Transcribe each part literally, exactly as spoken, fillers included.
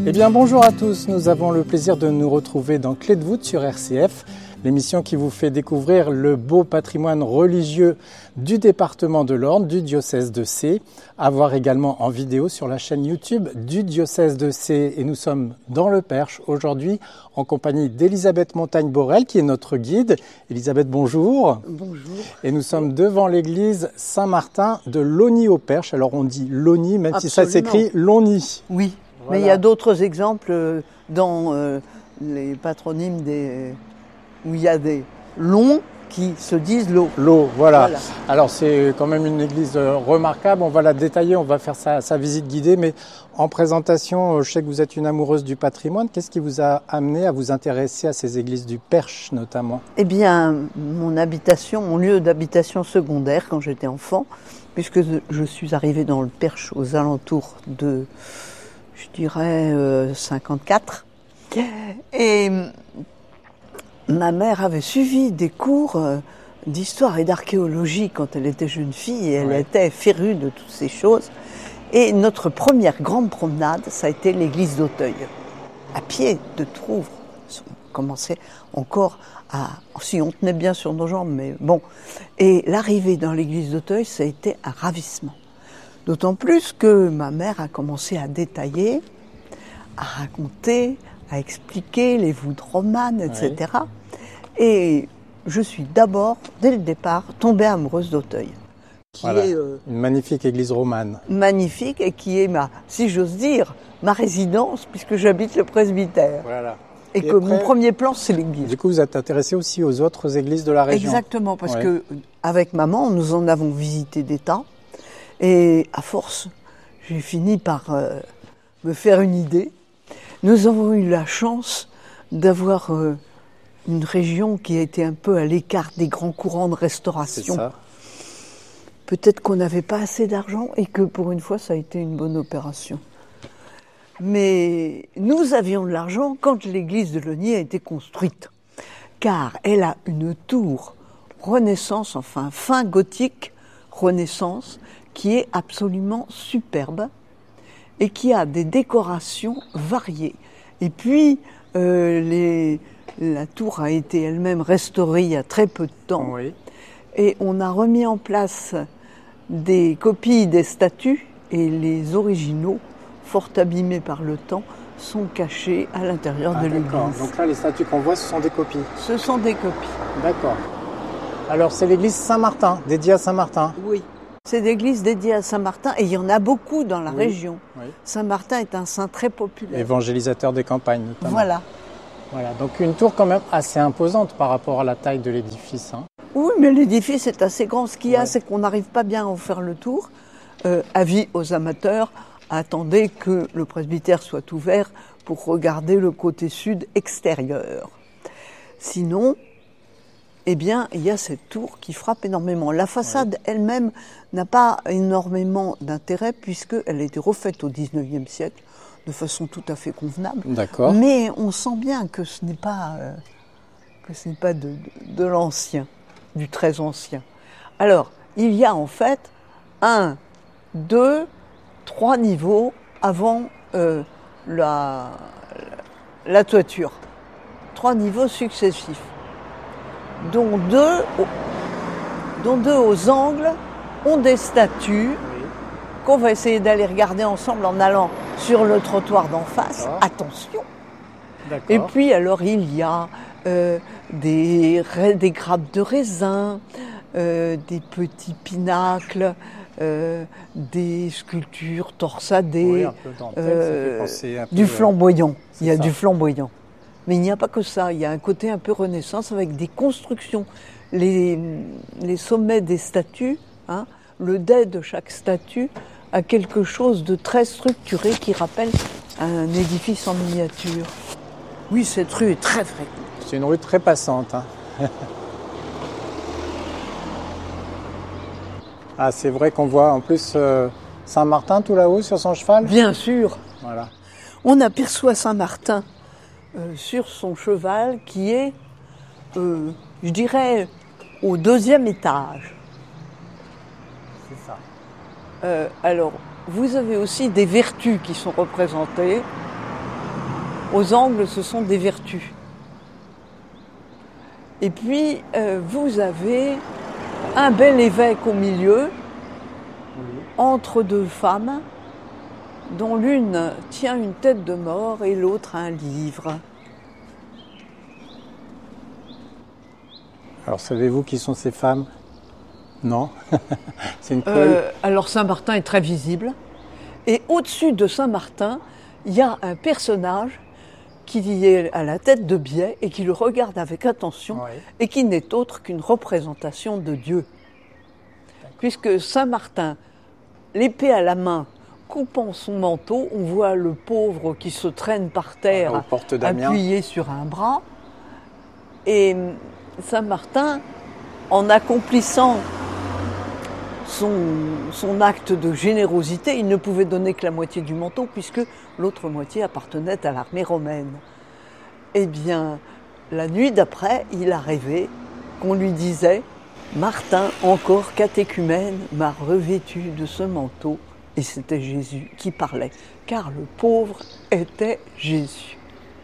Eh bien bonjour à tous, nous avons le plaisir de nous retrouver dans Clé de voûte sur R C F, l'émission qui vous fait découvrir le beau patrimoine religieux du département de l'Orne, du diocèse de Sées, à voir également en vidéo sur la chaîne YouTube du diocèse de Sées. Et nous sommes dans le Perche aujourd'hui en compagnie d'Elisabeth Montagne-Borel qui est notre guide. Elisabeth, bonjour. Bonjour. Et nous sommes devant l'église Saint-Martin de Logny au Perche. Alors on dit Logny, même Absolument. Si ça s'écrit Logny. Oui. Voilà. Mais il y a d'autres exemples dans euh, les patronymes des, où il y a des longs qui se disent l'eau. L'eau, voilà. voilà. Alors c'est quand même une église remarquable, on va la détailler, on va faire sa, sa visite guidée, mais en présentation, je sais que vous êtes une amoureuse du patrimoine. Qu'est-ce qui vous a amené à vous intéresser à ces églises du Perche notamment? Eh bien, mon habitation, mon lieu d'habitation secondaire quand j'étais enfant, puisque je suis arrivée dans le Perche aux alentours de... je dirais euh, cinquante-quatre. Et ma mère avait suivi des cours euh, d'histoire et d'archéologie quand elle était jeune fille et elle ouais. était férue de toutes ces choses. Et notre première grande promenade, ça a été l'église d'Auteuil. À pied de Trouvres. On commençait encore à... Si on tenait bien sur nos jambes, mais bon. Et l'arrivée dans l'église d'Auteuil, ça a été un ravissement. D'autant plus que ma mère a commencé à détailler, à raconter, à expliquer les voûtes romanes, et cetera. Oui. Et je suis d'abord, dès le départ, tombée amoureuse d'Auteuil. Qui voilà, est euh, une magnifique église romane. Magnifique et qui est, ma, si j'ose dire, ma résidence, puisque j'habite le presbytère. Voilà. Et, et que après, mon premier plan, c'est l'église. Du coup, vous êtes intéressé aussi aux autres églises de la région. Exactement, parce ouais. que avec maman, nous en avons visité des tas. Et à force, j'ai fini par euh, me faire une idée. Nous avons eu la chance d'avoir euh, une région qui a été un peu à l'écart des grands courants de restauration. C'est ça. Peut-être qu'on n'avait pas assez d'argent et que pour une fois, ça a été une bonne opération. Mais nous avions de l'argent quand l'église de Logny a été construite. Car elle a une tour Renaissance, enfin fin gothique, Renaissance, qui est absolument superbe et qui a des décorations variées. Et puis, euh, les, la tour a été elle-même restaurée il y a très peu de temps. Oui. Et on a remis en place des copies des statues et les originaux, fort abîmés par le temps, sont cachés à l'intérieur ah, de l'église. Donc là, les statues qu'on voit, ce sont des copies. Ce sont des copies. D'accord. Alors, c'est l'église Saint-Martin, dédiée à Saint-Martin. Oui. C'est l'église dédiée à Saint-Martin et il y en a beaucoup dans la oui, région. Oui. Saint-Martin est un saint très populaire. Évangélisateur des campagnes notamment. Voilà. Voilà. Donc une tour quand même assez imposante par rapport à la taille de l'édifice. Hein. Oui, mais l'édifice est assez grand. Ce qu'il y a, ouais. c'est qu'on n'arrive pas bien à en faire le tour. Euh, avis aux amateurs, attendez que le presbytère soit ouvert pour regarder le côté sud extérieur. Sinon... eh bien, il y a cette tour qui frappe énormément. La façade oui. elle-même n'a pas énormément d'intérêt puisqu'elle a été refaite au dix-neuvième siècle de façon tout à fait convenable. D'accord. Mais on sent bien que ce n'est pas, euh, que ce n'est pas de, de, de l'ancien, du très ancien. Alors, il y a en fait un, deux, trois niveaux avant euh, la, la toiture. Trois niveaux successifs. Dont deux, dont deux aux angles ont des statues oui. qu'on va essayer d'aller regarder ensemble en allant sur le trottoir d'en face. D'accord. Attention. D'accord. Et puis alors il y a euh, des, des grappes de raisin, euh, des petits pinacles, euh, des sculptures torsadées, oui, un peu dentelle, euh, ça fait penser un peu du flamboyant. Il y a ça. du flamboyant. Mais il n'y a pas que ça, il y a un côté un peu Renaissance avec des constructions. Les, les sommets des statues, hein, le dais de chaque statue a quelque chose de très structuré qui rappelle un édifice en miniature. Oui, cette rue est très fréquente. C'est une rue très passante. Hein. ah, c'est vrai qu'on voit en plus euh, Saint-Martin tout là-haut sur son cheval. Bien sûr. Voilà. On aperçoit Saint-Martin Euh, sur son cheval qui est, euh, je dirais, au deuxième étage. C'est ça. Euh, alors, vous avez aussi des vertus qui sont représentées. aux angles, ce sont des vertus. Et puis, euh, vous avez un bel évêque au milieu, oui. entre deux femmes, dont l'une tient une tête de mort et l'autre un livre. Alors, savez-vous qui sont ces femmes? Non. C'est une euh, Alors, Saint-Martin est très visible. Et au-dessus de Saint-Martin, il y a un personnage qui est à la tête de biais et qui le regarde avec attention, oui. et qui n'est autre qu'une représentation de Dieu. Puisque Saint-Martin, l'épée à la main, coupant son manteau, on voit le pauvre qui se traîne par terre, appuyé sur un bras. Et Saint-Martin, en accomplissant son, son acte de générosité, il ne pouvait donner que la moitié du manteau, puisque l'autre moitié appartenait à l'armée romaine. Eh bien, la nuit d'après, il a rêvé qu'on lui disait « Martin, encore catéchumène, m'a revêtu de ce manteau ». Et c'était Jésus qui parlait, car le pauvre était Jésus.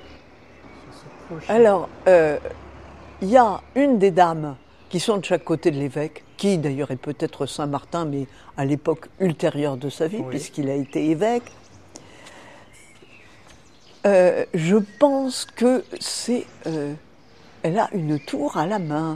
Alors, euh, il y a une des dames qui sont de chaque côté de l'évêque, qui d'ailleurs est peut-être Saint-Martin, mais à l'époque ultérieure de sa vie, oui. puisqu'il a été évêque. Euh, je pense que c'est... Euh, elle a une tour à la main.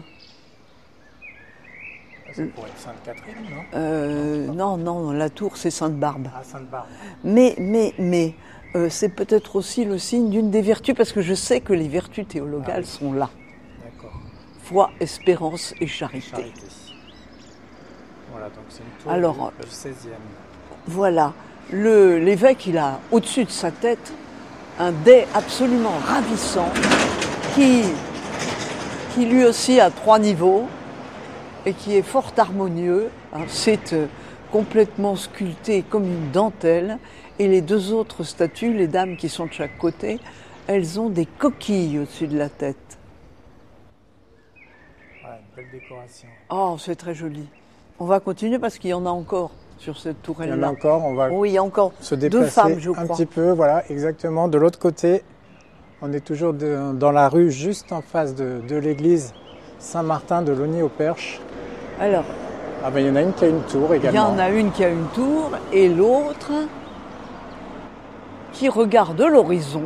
Ça pourrait être Sainte-Catherine, non euh, Non, non, la tour, c'est Sainte-Barbe. Ah, Sainte-Barbe. Mais, mais, mais euh, c'est peut-être aussi le signe d'une des vertus, parce que je sais que les vertus théologales ah, oui. sont là. D'accord. Foi, espérance et charité. charité. Voilà, donc c'est une tour Alors, du seizième. Voilà. Le, l'évêque, il a au-dessus de sa tête un dais absolument ravissant qui, qui lui aussi a trois niveaux et qui est fort harmonieux. C'est euh, complètement sculpté comme une dentelle. Et les deux autres statues, les dames qui sont de chaque côté, elles ont des coquilles au-dessus de la tête. Ouais, une belle décoration. Oh, c'est très joli. On va continuer parce qu'il y en a encore sur cette tourelle-là. Il y en a encore, on va oui, il y a encore se déplacer deux femmes, je crois. Un petit peu, voilà, exactement. De l'autre côté, on est toujours de, dans la rue juste en face de, de l'église Saint-Martin de Logny-au-Perche. Alors, ah ben, il y en a une qui a une tour également. Il y en a une qui a une tour et l'autre qui regarde l'horizon.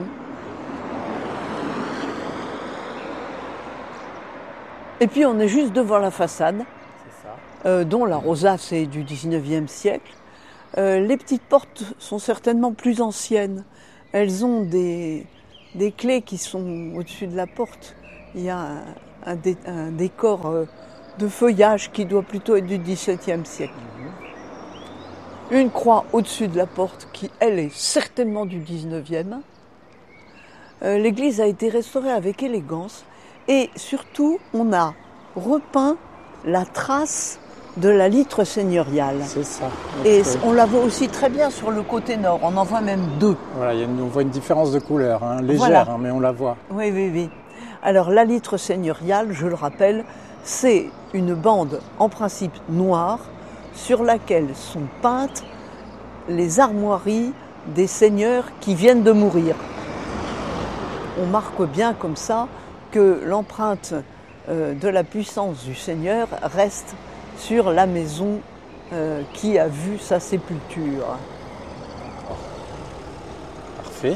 Et puis on est juste devant la façade, c'est ça. Euh, dont la rosace est du dix-neuvième siècle. Euh, les petites portes sont certainement plus anciennes. Elles ont des, des clés qui sont au-dessus de la porte. Il y a un, un, dé, un décor euh, de feuillage qui doit plutôt être du dix-septième siècle. Mmh. Une croix au-dessus de la porte qui, elle, est certainement du dix-neuvième. Euh, l'église a été restaurée avec élégance et surtout, on a repeint la trace de la litre seigneuriale. C'est ça. Et on la voit aussi très bien sur le côté nord. On en voit même deux. Voilà, il y a une, on voit une différence de couleur, hein, légère, voilà. hein, mais on la voit. Oui, oui, oui. Alors, la litre seigneuriale, je le rappelle, c'est une bande en principe noire sur laquelle sont peintes les armoiries des seigneurs qui viennent de mourir. On marque bien comme ça que l'empreinte euh, de la puissance du Seigneur reste sur la maison euh, qui a vu sa sépulture. Parfait.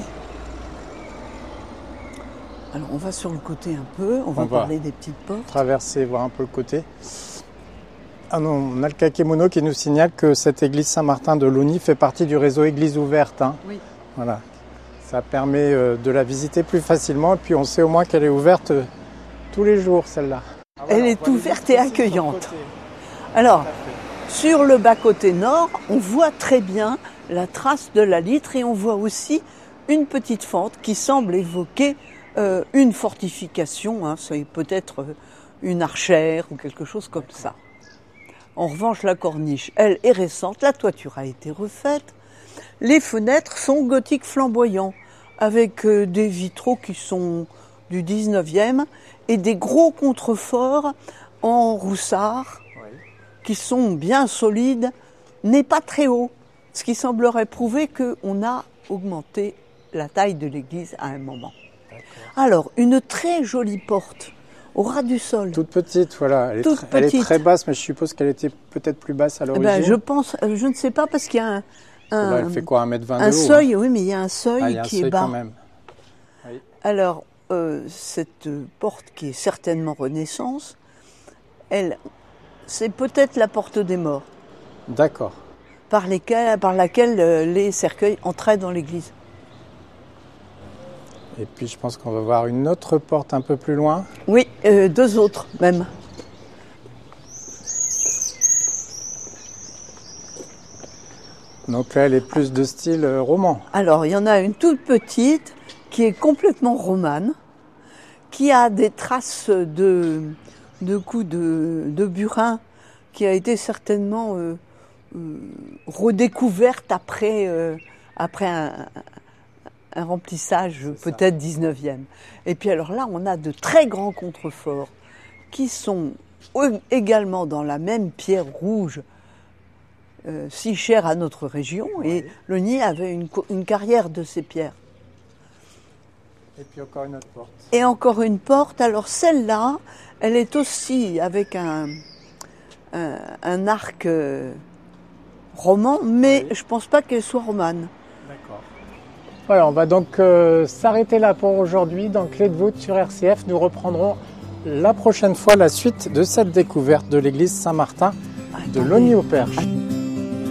Alors on va sur le côté un peu, on, on va parler des petites portes. Traverser, voir un peu le côté. Ah non, on a le kakémono qui nous signale que cette église Saint-Martin de Logny fait partie du réseau Église ouverte. Hein. Oui. Voilà. Ça permet euh, de la visiter plus facilement et puis on sait au moins qu'elle est ouverte euh, tous les jours celle-là. Ah, voilà, elle est ouverte et accueillante. Alors, sur le bas-côté nord, on voit très bien la trace de la litre et on voit aussi une petite fente qui semble évoquer euh, une fortification, hein, c'est peut-être une archère ou quelque chose comme ça. En revanche, la corniche, elle, est récente, la toiture a été refaite. Les fenêtres sont gothiques flamboyants, avec euh, des vitraux qui sont du dix-neuvième et des gros contreforts en roussard, oui. qui sont bien solides, n'est pas très haut, ce qui semblerait prouver qu'on a augmenté la taille de l'église à un moment. Alors, une très jolie porte au ras du sol. Toute petite, voilà. Elle est, Toute très, elle est petite. très basse, mais je suppose qu'elle était peut-être plus basse à Eh l'origine. ben, je pense, je ne sais pas parce qu'il y a un, un, Là, elle fait quoi, un mètre vingt un de haut, seuil, hein. oui, mais il y a un seuil Ah, il y a un qui seuil est bas. quand même. Oui. Alors, euh, cette porte qui est certainement Renaissance, elle, c'est peut-être la porte des morts, D'accord. par, lesquelles, par laquelle euh, les cercueils entraient dans l'église. Et puis je pense qu'on va voir une autre porte un peu plus loin. Oui, euh, deux autres même. Donc là, elle est plus de style euh, roman. Alors, il y en a une toute petite qui est complètement romane, qui a des traces de, de coups de, de burin, qui a été certainement euh, euh, redécouverte après, euh, après un, un remplissage peut-être dix-neuvième. Et puis alors là, on a de très grands contreforts qui sont également dans la même pierre rouge, euh, si chère à notre région, oui. Et le Nied avait une, une carrière de ces pierres. Et puis encore une autre porte. Et encore une porte. Alors celle-là, elle est aussi avec un, un, un arc euh, roman, mais oui. Je ne pense pas qu'elle soit romane. D'accord. Voilà, on va donc euh, s'arrêter là pour aujourd'hui dans Clé de voûte sur R C F. Nous reprendrons la prochaine fois la suite de cette découverte de l'église Saint-Martin de Logny-au-Perche.